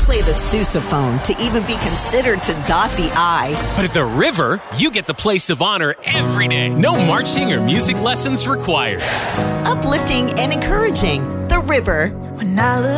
play the sousaphone to even be considered to dot the I. But at the River, you get the place of honor every day. No marching or music lessons required. Uplifting and encouraging. The River. When I look